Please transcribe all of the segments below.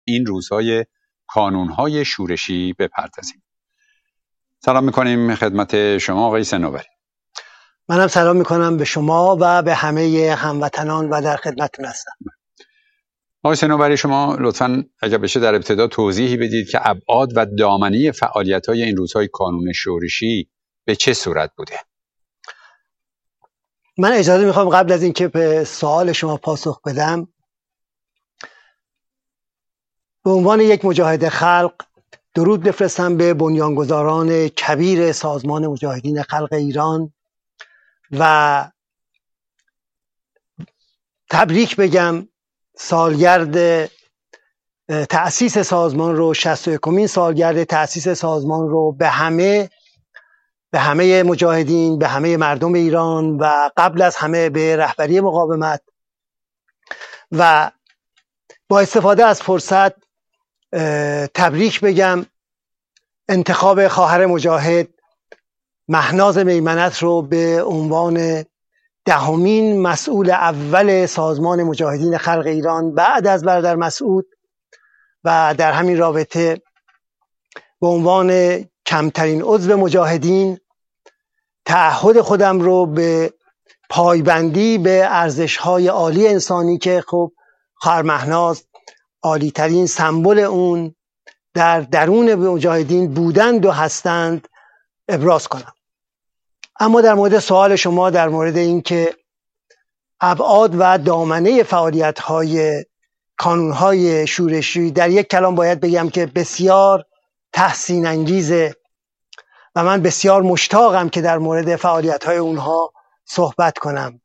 این روزهای کانونهای شورشی بپردازیم. سلام میکنیم خدمت شما آقای صنوبری. منم سلام میکنم به شما و به همه هموطنان و در خدمتتون هستم. آقای صنوبری، شما لطفاً اگر بشه در ابتدا توضیحی بدید که ابعاد و دامنه فعالیت‌های این روزهای کانون شورشی به چه صورت بوده؟ من اجازه میخوام قبل از اینکه به سوال شما پاسخ بدم به عنوان یک مجاهد خلق درود بفرستم به بنیانگذاران کبیر سازمان مجاهدین خلق ایران و تبریک بگم سالگرد تأسیس سازمان رو، 61مین سالگرد تأسیس سازمان رو به همه مجاهدین، به همه مردم ایران و قبل از همه به رهبری مقاومت و با استفاده از فرصت تبریک بگم انتخاب خواهر مجاهد مهناز میمنت رو به عنوان 10مین مسئول اول سازمان مجاهدین خلق ایران بعد از برادر مسعود و در همین رابطه به عنوان کمترین عضو مجاهدین تعهد خودم رو به پایبندی به ارزش‌های عالی انسانی که خب خواهر مهناز عالی ترین سمبل اون در درون مجاهدین بودند و هستند ابراز کنم. اما در مورد سوال شما در مورد اینکه ابعاد و دامنه فعالیت‌های کانون‌های شورشی، در یک کلام باید بگم که بسیار تحسین انگیزه و من بسیار مشتاقم که در مورد فعالیت‌های اونها صحبت کنم.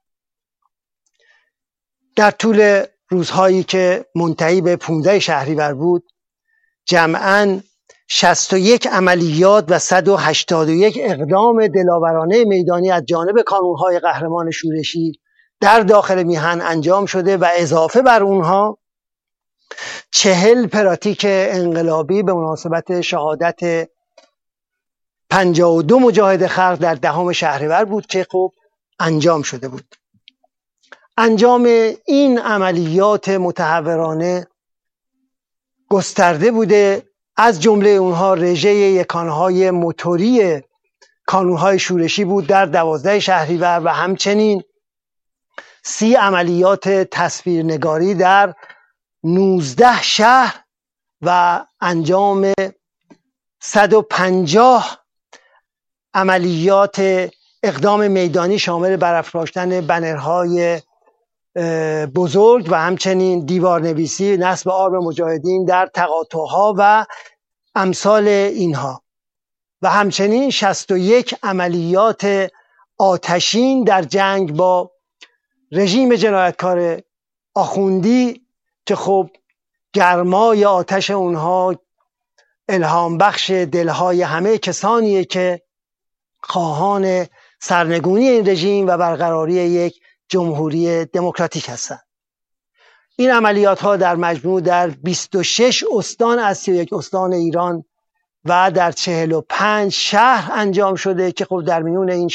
در طول روزهایی که منتهی به 15 شهریور بود جمعاً 61 عملیات و 181 اقدام دلاورانه میدانی از جانب کانون‌های قهرمان شورشی در داخل میهن انجام شده و اضافه بر اونها 40 پراتیک انقلابی به مناسبت شهادت 52 مجاهد خلق در 10 شهریور بود که خب انجام شده بود. انجام این عملیات متهورانه گسترده بوده، از جمله اونها رژه یکانهای موتوری کانونهای شورشی بود در 12 شهریور و همچنین 30 عملیات تصویرنگاری در 19 شهر و انجام 150 عملیات اقدام میدانی شامل برافراشتن بنرهای بزرگ و همچنین دیوارنویسی، نصب آرم مجاهدین در تقاطعها و امثال اینها و همچنین 61 عملیات آتشین در جنگ با رژیم جنایتکار آخوندی که خب گرمای آتش اونها الهام بخش دلهای همه کسانیه که خواهان سرنگونی این رژیم و برقراری یک جمهوری دموکراتیک هستند. این عملیات ها در مجموع در 26 استان از 31 استان ایران و در 45 شهر انجام شده که خب در میون این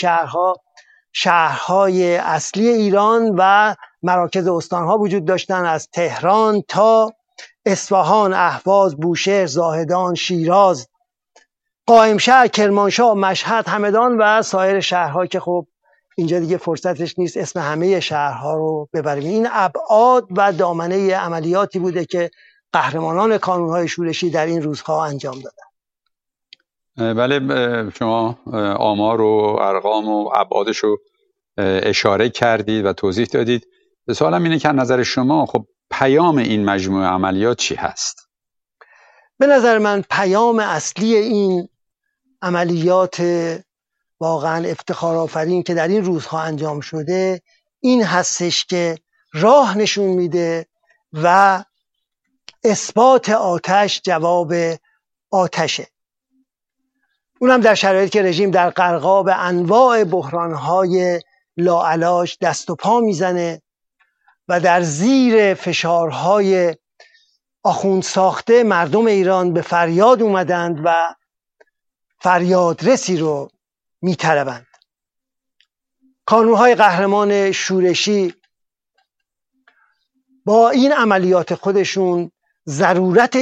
شهرهای اصلی ایران و مراکز استانها وجود داشتن، از تهران تا اصفهان، اهواز، بوشهر، زاهدان، شیراز، قائمشهر، کرمانشاه، مشهد، همدان و سایر شهرها که خب اینجا دیگه فرصتش نیست اسم همه شهرها رو ببریم. این ابعاد و دامنه عملیاتی بوده که قهرمانان کانونهای شورشی در این روزها انجام دادن. بله، شما آمار و ارقام و ابعادش رو اشاره کردید و توضیح دادید. سوالم اینه که از نظر شما خب پیام این مجموعه عملیات چی هست؟ به نظر من پیام اصلی این عملیات واقعا افتخارآفرین که در این روزها انجام شده این هستش که راه نشون میده و اثبات آتش جواب آتشه، اونم در شرایطی که رژیم در غرقاب انواع بحرانهای لاعلاج دست و پا میزنه و در زیر فشارهای آخوند ساخته مردم ایران به فریاد اومدند و فریادرسی رو میطلبند. کانونهای قهرمان شورشی با این عملیات خودشون ضرورت